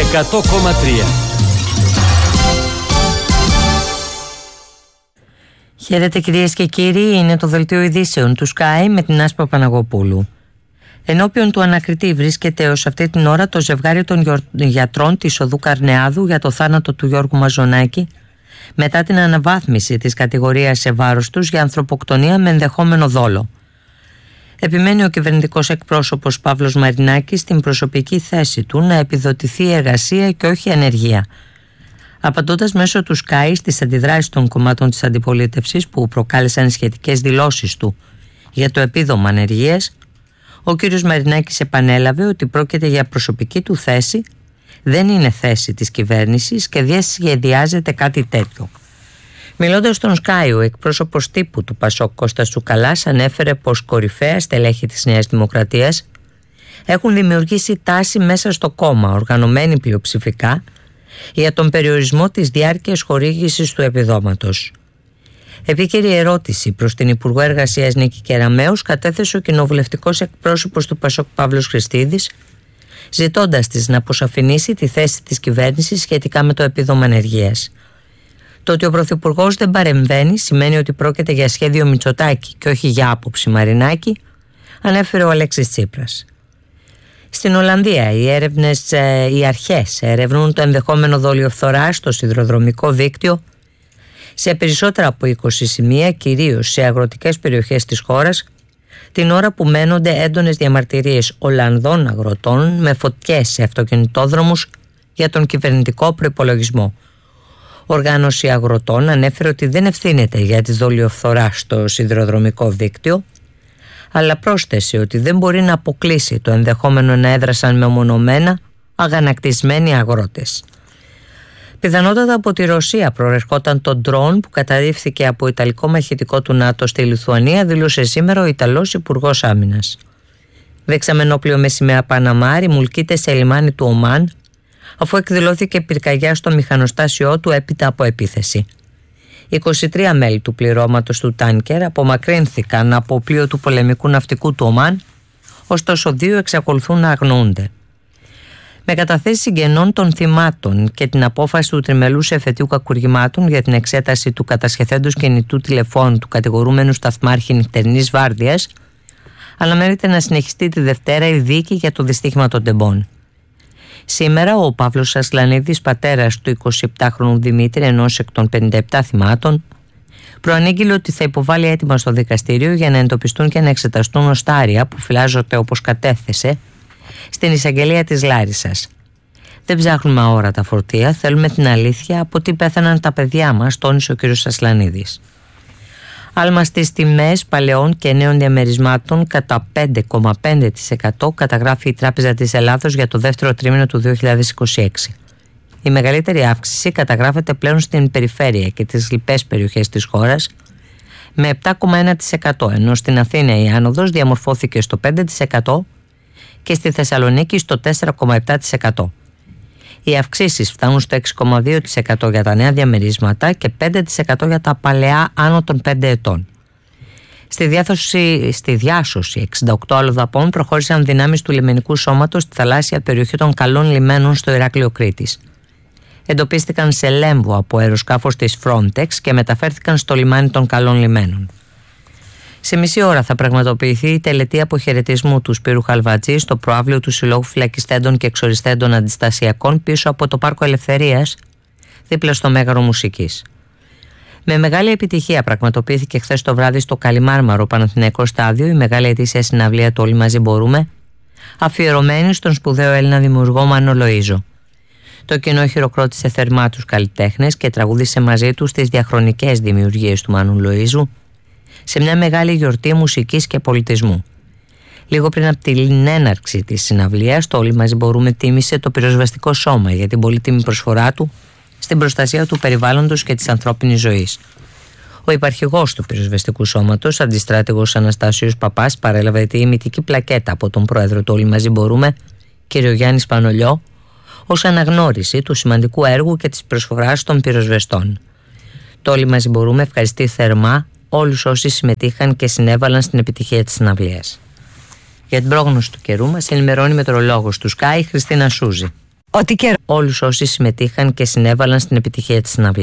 100,3. Χαίρετε κυρίες και κύριοι, είναι το δελτίο ειδήσεων του Sky με την Άσπα Παναγοπούλου. Ενώπιον του ανακριτή βρίσκεται ως αυτή την ώρα το ζευγάρι των γιατρών της οδού Καρνεάδου για το θάνατο του Γιώργου Μαζονάκη, μετά την αναβάθμιση της κατηγορίας σε βάρος τους για ανθρωποκτονία με ενδεχόμενο δόλο. Επιμένει ο κυβερνητικός εκπρόσωπος Παύλος Μαρινάκης στην προσωπική θέση του να επιδοτηθεί εργασία και όχι ανεργία. Απαντώντας μέσω του Sky στις αντιδράσεις των κομμάτων της αντιπολίτευσης που προκάλεσαν σχετικές δηλώσεις του για το επίδομα ανεργίας, ο κ. Μαρινάκης επανέλαβε ότι πρόκειται για προσωπική του θέση, δεν είναι θέση της κυβέρνησης και δεν σχεδιάζεται κάτι τέτοιο. Μιλώντας στον Sky, ο εκπρόσωπος τύπου του Πασόκ Κώστας Τσουκαλάς ανέφερε πως κορυφαία στελέχη της Νέας Δημοκρατίας έχουν δημιουργήσει τάση μέσα στο κόμμα, οργανωμένη πλειοψηφικά, για τον περιορισμό της διάρκειας χορήγησης του επιδόματος. Επίκαιρη ερώτηση προς την Υπουργό Εργασίας Νίκη Κεραμέως κατέθεσε ο κοινοβουλευτικός εκπρόσωπος του Πασόκ Παύλος Χριστίδης, ζητώντας της να αποσαφηνίσει τη θέση της κυβέρνησης σχετικά με το επίδομα ανεργίας. Το ότι ο Πρωθυπουργός δεν παρεμβαίνει σημαίνει ότι πρόκειται για σχέδιο Μητσοτάκη και όχι για άποψη Μαρινάκη, ανέφερε ο Αλέξης Τσίπρας. Στην Ολλανδία οι αρχές ερευνούν το ενδεχόμενο δολιοφθοράς στο σιδηροδρομικό δίκτυο σε περισσότερα από 20 σημεία, κυρίως σε αγροτικές περιοχές της χώρας, την ώρα που μένονται έντονες διαμαρτυρίες Ολλανδών αγροτών με φωτιές σε αυτοκινητόδρομους για τον κυβερνητικό προϋπολογισμό. Οργάνωση αγροτών ανέφερε ότι δεν ευθύνεται για τη δολιοφθορά στο σιδηροδρομικό δίκτυο, αλλά πρόσθεσε ότι δεν μπορεί να αποκλείσει το ενδεχόμενο να έδρασαν μεμονωμένα αγανακτισμένοι αγρότες. Πιθανότατα από τη Ρωσία προερχόταν το ντρόν που καταρρίφθηκε από ιταλικό μαχητικό του ΝΑΤΟ στη Λιθουανία, δήλωσε σήμερα ο Ιταλός Υπουργός Άμυνας. Δεξαμενόπλιο με σημαία Παναμά ρημουλκείται σε λιμάνι του Ομάν, αφού εκδηλώθηκε πυρκαγιά στο μηχανοστάσιό του έπειτα από επίθεση. 23 μέλη του πληρώματος του τάνκερ απομακρύνθηκαν από πλοίο του πολεμικού ναυτικού του Ομάν, ωστόσο 2 εξακολουθούν να αγνοούνται. Με καταθέσεις συγγενών των θυμάτων και την απόφαση του τριμελούς εφετείου κακουργημάτων για την εξέταση του κατασχεθέντος κινητού τηλεφώνου του κατηγορούμενου σταθμάρχη νυχτερινής βάρδιας, αναμένεται να συνεχιστεί τη Δευτέρα η δίκη για το δυστύχημα των τεμπών. Σήμερα ο Παύλος Ασλανίδης, πατέρας του 27χρονου Δημήτρη, ενός εκ των 57 θυμάτων, προανήγγειλε ότι θα υποβάλει αίτημα στο δικαστήριο για να εντοπιστούν και να εξεταστούν οστάρια που φυλάζονται όπως κατέθεσε στην εισαγγελία της Λάρισσας. Δεν ψάχνουμε αόρατα φορτία, θέλουμε την αλήθεια από τι πέθαναν τα παιδιά μας, τόνισε ο κ. Ασλανίδης. Άλμα στις τιμές παλαιών και νέων διαμερισμάτων κατά 5,5% καταγράφει η Τράπεζα της Ελλάδος για το δεύτερο τρίμηνο του 2026. Η μεγαλύτερη αύξηση καταγράφεται πλέον στην περιφέρεια και τις λοιπές περιοχές της χώρας με 7,1%, ενώ στην Αθήνα η άνοδος διαμορφώθηκε στο 5% και στη Θεσσαλονίκη στο 4,7%. Οι αυξήσεις φτάνουν στο 6,2% για τα νέα διαμερίσματα και 5% για τα παλαιά άνω των 5 ετών. Στη διάσωση 68 αλλοδαπών προχώρησαν δυνάμεις του λιμενικού σώματος στη θαλάσσια περιοχή των Καλών Λιμένων στο Ηράκλειο Κρήτης. Εντοπίστηκαν σε Λέμβο από αεροσκάφος της Frontex και μεταφέρθηκαν στο λιμάνι των Καλών Λιμένων. Σε μισή ώρα θα πραγματοποιηθεί η τελετή αποχαιρετισμού του Σπύρου Χαλβατζή στο προαύλιο του Συλλόγου Φυλακιστέντων και Εξοριστέντων Αντιστασιακών πίσω από το Πάρκο Ελευθερίας, δίπλα στο Μέγαρο Μουσικής. Με μεγάλη επιτυχία πραγματοποιήθηκε χθες το βράδυ στο Καλιμάρμαρο Παναθηναϊκό Στάδιο η μεγάλη ετήσια συναυλία του Όλοι Μαζί Μπορούμε, αφιερωμένη στον σπουδαίο Έλληνα δημιουργό Μάνο Λοΐζο. Το κοινό χειροκρότησε θερμά τους καλλιτέχνες και τραγούδισε μαζί τους τις διαχρονικές δημιουργίες του Μάνου Λοΐζου σε μια μεγάλη γιορτή μουσικής και πολιτισμού. Λίγο πριν από την έναρξη της συναυλίας, το Όλοι Μαζί Μπορούμε τίμησε το πυροσβεστικό σώμα για την πολύτιμη προσφορά του στην προστασία του περιβάλλοντος και της ανθρώπινης ζωής. Ο υπαρχηγός του πυροσβεστικού σώματος, αντιστράτηγος Αναστάσιος Παπάς, παρέλαβε τη ημιτική πλακέτα από τον πρόεδρο του Όλοι Μαζί Μπορούμε, κ. Γιάννη Σπανολιό, ως αναγνώριση του σημαντικού έργου και της προσφοράς των πυροσβεστών. Το Όλοι Μαζί Μπορούμε ευχαριστεί θερμά όλους όσοι συμμετείχαν και συνέβαλαν στην επιτυχία της συναυλίας. Για την πρόγνωση του καιρού μας ενημερώνει η μετεωρολόγος του Sky, Χριστίνα Σούζη. Ό,τι και όλους όσοι συμμετείχαν και συνέβαλαν στην επιτυχία της συναυλίας.